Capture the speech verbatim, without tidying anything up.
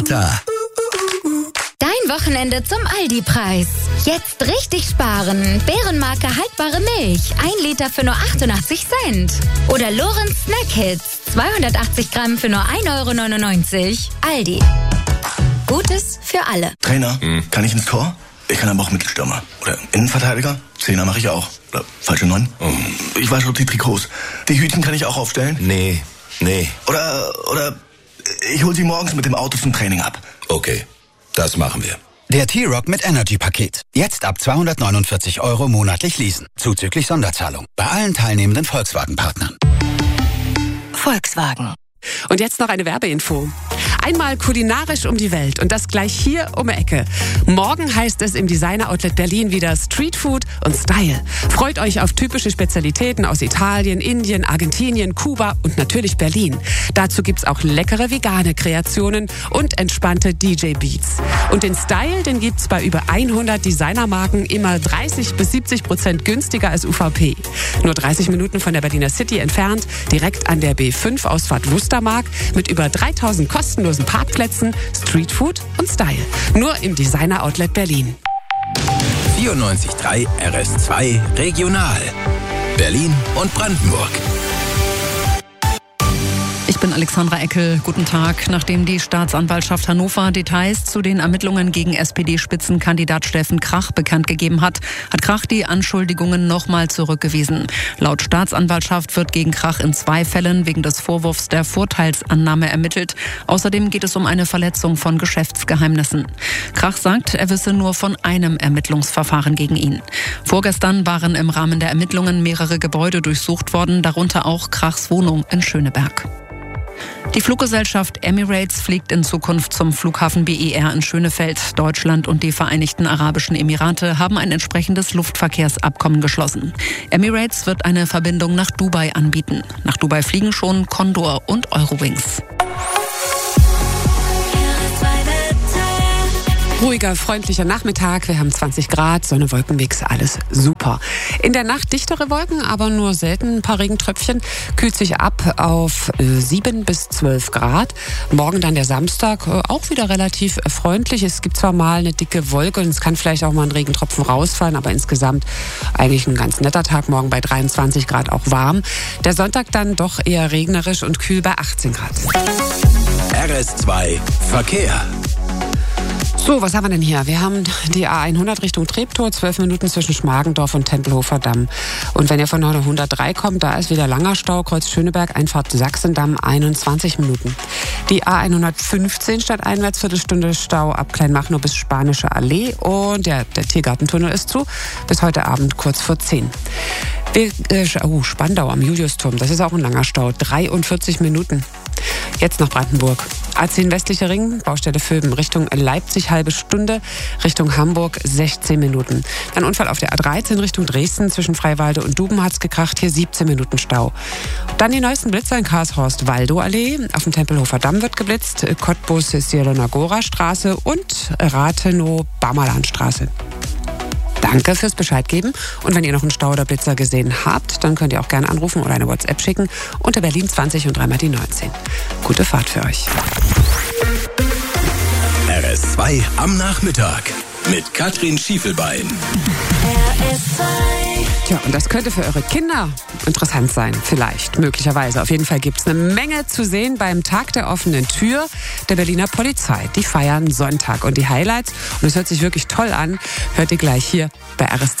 Da. Dein Wochenende zum Aldi-Preis. Jetzt richtig sparen. Bärenmarke haltbare Milch. Ein Liter für nur achtundachtzig Cent. Oder Lorenz Snack Hits. zweihundertachtzig Gramm für nur ein Euro neunundneunzig. Aldi. Gutes für alle. Trainer, hm. kann ich ins Tor? Ich kann aber auch Mittelstürmer. Oder Innenverteidiger? Zehner mache ich auch. Oder falsche Neun? Oh. Ich wasche auch die Trikots. Die Hütchen kann ich auch aufstellen? Nee, nee. Oder, oder ich hole sie morgens mit dem Auto zum Training ab. Okay, das machen wir. Der T-Rock mit Energy-Paket. Jetzt ab zweihundertneunundvierzig Euro monatlich leasen. Zuzüglich Sonderzahlung. Bei allen teilnehmenden Volkswagen-Partnern. Volkswagen. Und jetzt noch eine Werbeinfo. Einmal kulinarisch um die Welt und das gleich hier um die Ecke. Morgen heißt es im Designer Outlet Berlin wieder Street Food und Style. Freut euch auf typische Spezialitäten aus Italien, Indien, Argentinien, Kuba und natürlich Berlin. Dazu gibt's auch leckere vegane Kreationen und entspannte D J-Beats. Und den Style, den gibt's bei über hundert Designermarken immer dreißig bis siebzig Prozent günstiger als U V P. Nur dreißig Minuten von der Berliner City entfernt, direkt an der B fünf Ausfahrt Wustermark mit über dreitausend kostenlosen Parkplätzen, Street Food und Style. Nur im Designer Outlet Berlin. vierundneunzig Komma drei R S zwei Regional. Berlin und Brandenburg. Ich bin Alexandra Eckel. Guten Tag. Nachdem die Staatsanwaltschaft Hannover Details zu den Ermittlungen gegen S P D-Spitzenkandidat Steffen Krach bekannt gegeben hat, hat Krach die Anschuldigungen nochmal zurückgewiesen. Laut Staatsanwaltschaft wird gegen Krach in zwei Fällen wegen des Vorwurfs der Vorteilsannahme ermittelt. Außerdem geht es um eine Verletzung von Geschäftsgeheimnissen. Krach sagt, er wisse nur von einem Ermittlungsverfahren gegen ihn. Vorgestern waren im Rahmen der Ermittlungen mehrere Gebäude durchsucht worden, darunter auch Krachs Wohnung in Schöneberg. Die Fluggesellschaft Emirates fliegt in Zukunft zum Flughafen B E R in Schönefeld. Deutschland und die Vereinigten Arabischen Emirate haben ein entsprechendes Luftverkehrsabkommen geschlossen. Emirates wird eine Verbindung nach Dubai anbieten. Nach Dubai fliegen schon Condor und Eurowings. Ruhiger, freundlicher Nachmittag. Wir haben zwanzig Grad, Sonne, Wolkenmix, alles super. In der Nacht dichtere Wolken, aber nur selten ein paar Regentröpfchen. Kühlt sich ab auf sieben bis zwölf Grad. Morgen dann der Samstag, auch wieder relativ freundlich. Es gibt zwar mal eine dicke Wolke und es kann vielleicht auch mal ein Regentropfen rausfallen, aber insgesamt eigentlich ein ganz netter Tag. Morgen bei dreiundzwanzig Grad auch warm. Der Sonntag dann doch eher regnerisch und kühl bei achtzehn Grad. R S zwei Verkehr. So, was haben wir denn hier? Wir haben die A hundert Richtung Treptow, zwölf Minuten zwischen Schmargendorf und Tempelhofer Damm. Und wenn ihr von der hundertdrei kommt, da ist wieder langer Stau, Kreuz Schöneberg, Einfahrt Sachsendamm, einundzwanzig Minuten. Die A hundertfünfzehn stadteinwärts, Viertelstunde Stau ab Kleinmachnow bis Spanische Allee. Und ja, der Tiergartentunnel ist zu, bis heute Abend kurz vor zehn. Wir, äh, oh, Spandau am Juliusturm, das ist auch ein langer Stau, dreiundvierzig Minuten. Jetzt nach Brandenburg. A zehn westlicher Ring, Baustelle Vöben, Richtung Leipzig halbe Stunde, Richtung Hamburg sechzehn Minuten. Dann Unfall auf der A dreizehn Richtung Dresden, zwischen Freiwalde und Duben hat's gekracht, hier siebzehn Minuten Stau. Dann die neuesten Blitzer in Karlshorst-Waldow-Allee, auf dem Tempelhofer Damm wird geblitzt, Cottbus Sierlona-Gora-Straße und Rathenow-Barmerlandstraße. Danke fürs Bescheid geben. Und wenn ihr noch einen Stau oder Blitzer gesehen habt, dann könnt ihr auch gerne anrufen oder eine WhatsApp schicken unter Berlin zwanzig und dreimal die neunzehn. Gute Fahrt für euch. R S zwei am Nachmittag mit Katrin Schiefelbein. R S zwei. Tja, und das könnte für eure Kinder interessant sein. Vielleicht, möglicherweise. Auf jeden Fall gibt es eine Menge zu sehen beim Tag der offenen Tür der Berliner Polizei. Die feiern Sonntag. Und die Highlights, und es hört sich wirklich toll an, hört ihr gleich hier bei R S zwei.